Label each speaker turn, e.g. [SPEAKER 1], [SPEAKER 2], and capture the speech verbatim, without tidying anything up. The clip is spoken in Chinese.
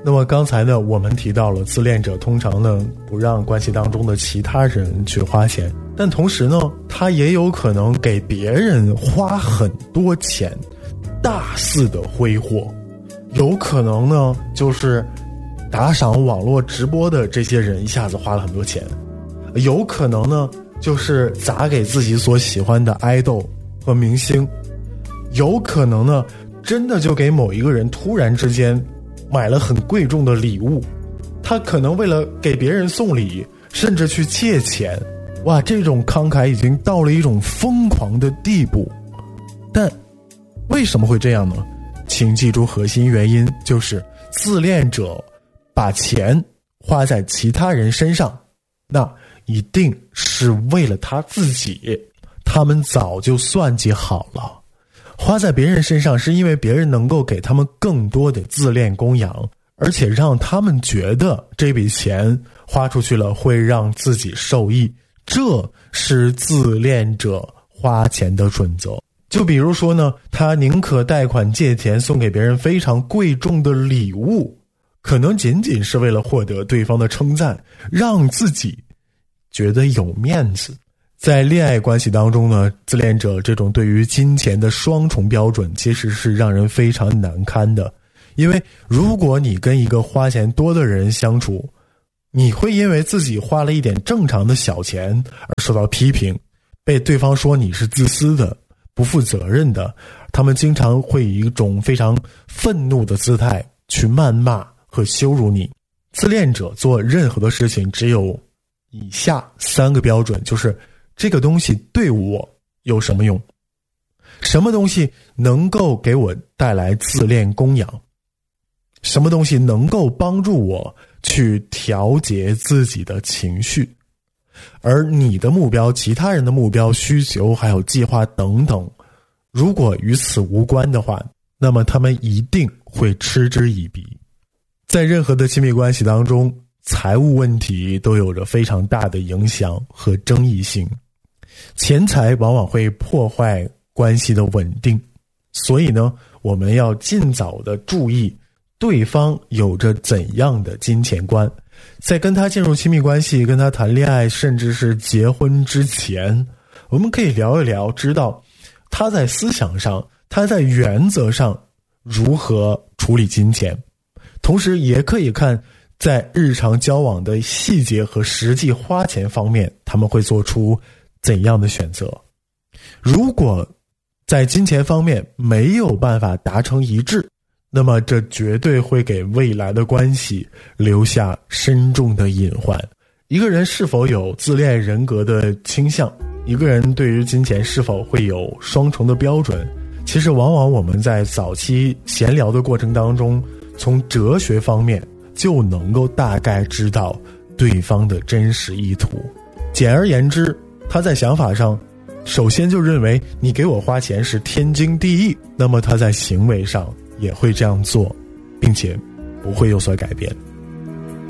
[SPEAKER 1] 那么刚才呢，我们提到了自恋者通常呢不让关系当中的其他人去花钱，但同时呢，他也有可能给别人花很多钱，大肆的挥霍。有可能呢，就是打赏网络直播的这些人一下子花了很多钱，有可能呢，就是砸给自己所喜欢的爱豆和明星，有可能呢，真的就给某一个人突然之间买了很贵重的礼物，他可能为了给别人送礼，甚至去借钱。哇，这种慷慨已经到了一种疯狂的地步。但为什么会这样呢？请记住核心原因，就是自恋者把钱花在其他人身上，那一定是为了他自己，他们早就算计好了。花在别人身上是因为别人能够给他们更多的自恋供养，而且让他们觉得这笔钱花出去了会让自己受益，这是自恋者花钱的准则。就比如说呢，他宁可贷款借钱送给别人非常贵重的礼物，可能仅仅是为了获得对方的称赞，让自己觉得有面子。在恋爱关系当中呢，自恋者这种对于金钱的双重标准其实是让人非常难堪的。因为如果你跟一个花钱多的人相处，你会因为自己花了一点正常的小钱而受到批评，被对方说你是自私的、不负责任的，他们经常会以一种非常愤怒的姿态去谩骂和羞辱你。自恋者做任何的事情只有以下三个标准，就是这个东西对我有什么用，什么东西能够给我带来自恋供养，什么东西能够帮助我去调节自己的情绪。而你的目标、其他人的目标、需求还有计划等等，如果与此无关的话，那么他们一定会嗤之以鼻。在任何的亲密关系当中，财务问题都有着非常大的影响和争议性，钱财往往会破坏关系的稳定，所以呢，我们要尽早的注意对方有着怎样的金钱观。在跟他进入亲密关系、跟他谈恋爱，甚至是结婚之前，我们可以聊一聊，知道他在思想上、他在原则上如何处理金钱，同时也可以看在日常交往的细节和实际花钱方面，他们会做出怎样的选择。如果在金钱方面没有办法达成一致，那么这绝对会给未来的关系留下深重的隐患。一个人是否有自恋人格的倾向，一个人对于金钱是否会有双重的标准，其实往往我们在早期闲聊的过程当中，从哲学方面就能够大概知道对方的真实意图。简而言之，他在想法上首先就认为你给我花钱是天经地义，那么他在行为上也会这样做，并且不会有所改变。